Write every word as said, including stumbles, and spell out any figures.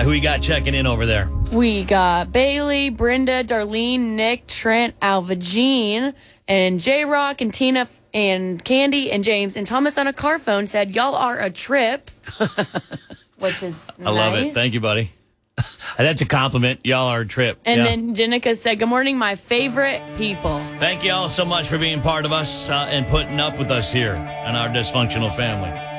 Uh, who you got checking in over there? We got Bailey, Brenda, Darlene, Nick, Trent, Alva Jean, and J-Rock, and Tina, and Candy, and James. And Thomas on a car phone said, y'all are a trip, which is nice. I love it. Thank you, buddy. That's a compliment. Y'all are a trip. And yeah. then Jenica said, good morning, my favorite people. Thank you all so much for being part of us uh, and putting up with us here and our dysfunctional family.